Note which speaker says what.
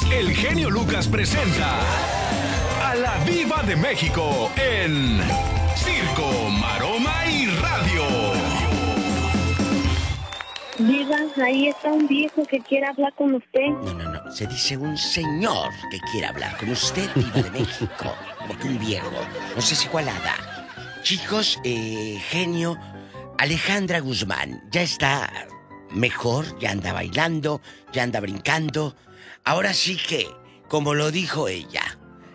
Speaker 1: el genio Lucas presenta a la Diva de México en Circo, Maroma y Radio.
Speaker 2: Diva, ahí está un viejo que quiere hablar con usted.
Speaker 3: No. Se dice un señor que quiere hablar con usted, Diva de México. Porque un viejo. No sé si igualada. Chicos, genio, Alejandra Guzmán ya está mejor, ya anda bailando, ya anda brincando. Ahora sí que, como lo dijo ella,